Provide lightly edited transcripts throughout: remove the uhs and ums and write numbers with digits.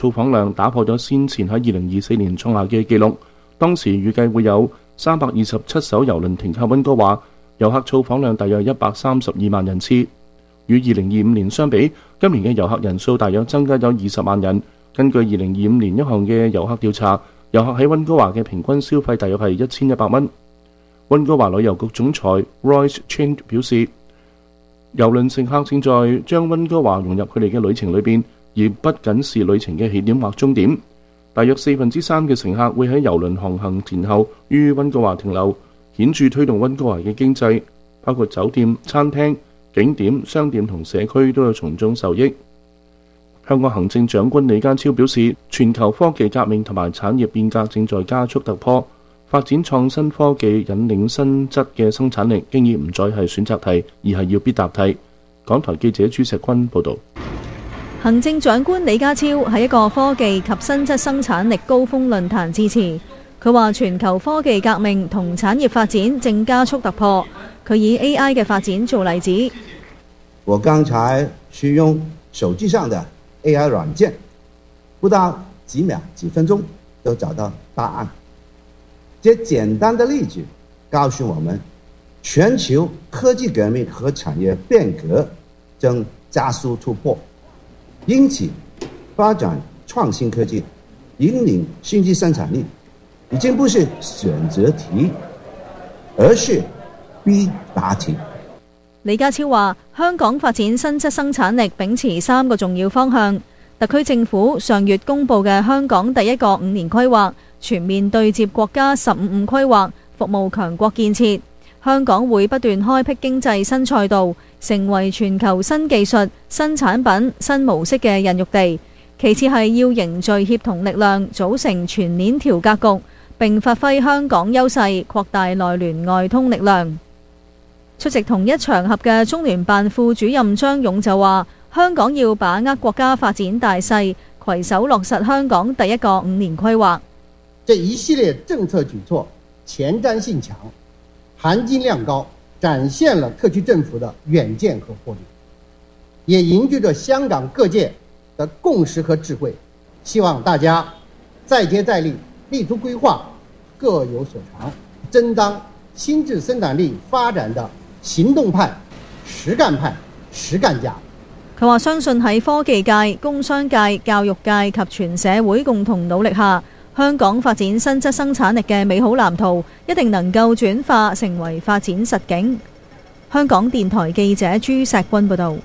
到訪量打破咗先前喺2024年創下嘅紀錄。當時預計會有327艘郵輪停靠溫哥華，遊客造訪量大約132萬人次。與2025年相比，今年嘅遊客人數大約增加咗20萬人。根據2025年一項嘅遊客調查，遊客喺溫哥華嘅平均消費大約係1100蚊。溫哥華旅遊局總裁 Royce Chin 表示，郵輪乘客正在將溫哥華融入佢哋嘅旅程裏邊，而不僅是旅程嘅起點或終點。大約3%嘅乘客會喺郵輪航行前後於溫哥華停留，顯著推動溫哥華嘅經濟，包括酒店、餐廳、景點、商店同社區都有從中受益。香港行政長官李家超表示，全球科技革命同埋產業變革正在加速突破，發展創新科技引領新質嘅生產力，經已唔再係選擇題，而係要必答題。港台記者朱石坤報導。 行政長官李家超喺一個科技及新質生產力高峰論壇致辭，佢話全球科技革命同產業發展正加速突破。佢以 AI 嘅發展做例子。 我剛才去用手機上的 AI 軟件，不到幾秒幾分鐘就找到答案。這簡單的例子告訴我們，全球科技革命和產業變革正加速突破，因此發展創新科技、引領經濟生產力已經不是選擇題，而是必答題。 李家超話，香港發展新質生產力秉持3個重要方向。特區政府上月公布嘅香港第一個5年規劃，全面對接國家15規劃，服務強國建設。香港會不斷開闢經濟新賽道，成為全球新技術、新產品、新模式嘅孕育地。其次係要凝聚協同力量，組成全鏈條格局，並發揮香港優勢，擴大內聯外通力量。出席同一場合嘅中聯辦副主任張勇就話，香港要把握國家發展大勢，攜手落實香港第一個5年規劃。 這一系列政策舉措前瞻性強，含金量高，展現了特區政府的遠見和魄力，也凝聚着香港各界的共識和智慧。希望大家再接再厲，立足規劃，各有所長，爭當新質生產力發展的行動派、實幹派、實幹家。 佢話相信喺科技界、工商界、教育界及全社會共同努力下，香港發展新質生產力嘅美好藍圖一定能夠轉化成為發展實景。香港電台記者朱石君報導。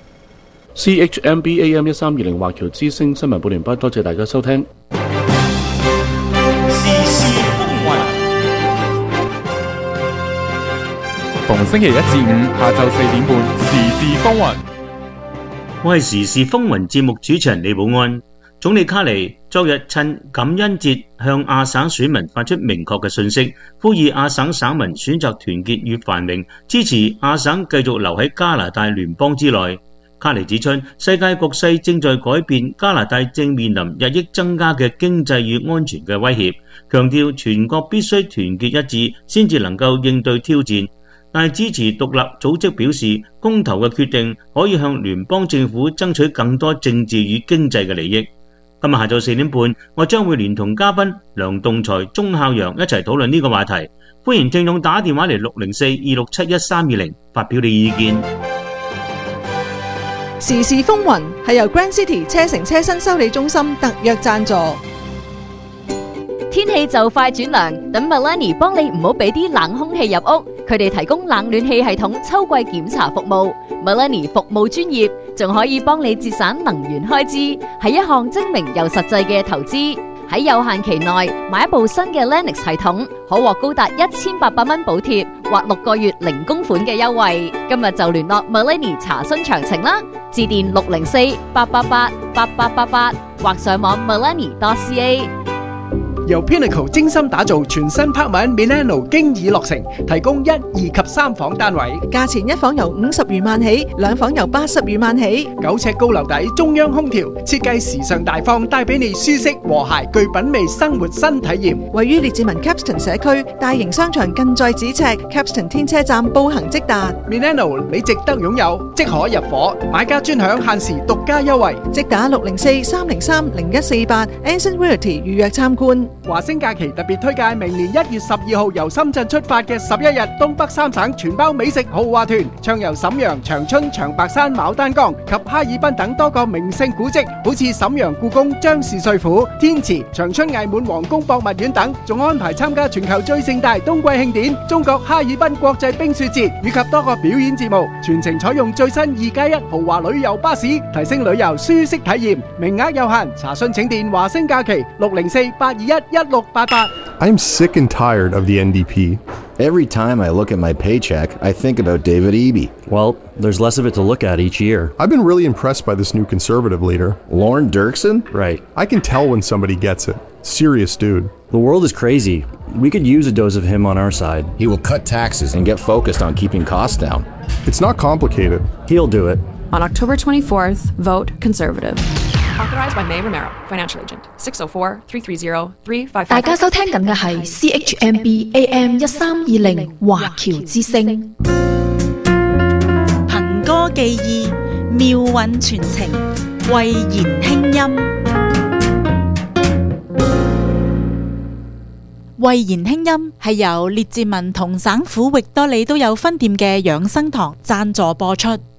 CHMB AM1320華僑之聲新聞報完畢，多謝大家收聽。 時事風雲， 逢星期1至5下晝4點半，時事風雲。 我係時事風雲節目主持人李寶安。總理卡尼昨日趁感恩節向亞省選民發出明確嘅訊息，呼籲亞省省民選擇團結與繁榮，支持亞省繼續留喺加拿大聯邦之內。卡尼指出，世界局勢正在改變，加拿大正面臨日益增加嘅經濟與安全嘅威脅，強調全國必須團結一致，先至能夠應對挑戰。但支持獨立組織表示，公投嘅決定可以向聯邦政府爭取更多政治與經濟嘅利益。今日下晝4點半，我將會連同嘉賓梁棟才、鐘孝陽一齊討論呢個話題。歡迎聽眾打電話嚟604-267-1320發表你意見。 時事風雲係由 Grand City 車城車身修理中心特約贊助。 天氣就快轉涼，等 Melanie 幫你唔好俾啲冷空氣入屋。佢哋提供冷暖氣系統秋季檢查服務。Melanie 服務專業，仲可以幫你節省能源開支，係一項精明又實際嘅投資。喺有限期內買一部新嘅 Lennox 系統，可獲高達1800蚊補貼或6個月零供款嘅優惠。今日就聯絡 Melanie 查詢詳情啦，致電604-888-8888或上網 melanie.ca。 由 Pinnacle 精心打造全新柏文 Milano 經已落成，提供1、2及3房單位， 價錢一房由50餘萬起，2房由80餘萬起。 9尺高樓底中央空調，設計時尚大方，帶俾你舒適和諧具品味生活新體驗。 位於列治文 Capstan 社區，大型商場近在咫尺 ，Capstan 天車站步行即達。 Milano 你值得擁有，即可入伙，買家專享限時獨家優惠， 即打604-303-0148 Anson Realty 預約參觀。 華星假期特別推介明年1月12號由深圳出發嘅11日東北3省全包美食豪華團，暢遊瀋陽、長春、長白山、牡丹江及哈爾濱等多個名勝古蹟，好似瀋陽故宮、張氏帥府、天池、長春藝滿皇宮博物院等，仲安排參加全球最盛大冬季慶典中國哈爾濱國際冰雪節以及多個表演節目，全程採用最新2+1豪華旅遊巴士，提升旅遊舒適體驗，名額有限，查詢請電華星假期604-821-1688。 I'm sick and tired of the NDP. Every time I look at my paycheck, I think about David Eby. Well, there's less of it to look at each year. I've been really impressed by this new conservative leader. Lorne Dirksen? Right. I can tell when somebody gets it. Serious dude. The world is crazy. We could use a dose of him on our side. He will cut taxes and get focused on keeping costs down. It's not complicated. He'll do it. On October 24th, vote Conservative. Authorized by May Romero, Financial Agent, 604-330-3555。 大家收聽緊嘅係 CHMB AM 1320華僑之聲。 憑歌寄意，妙韻傳情，慧言輕音。慧言輕音係由列治文同省府域多利都有分店嘅養生堂贊助播出。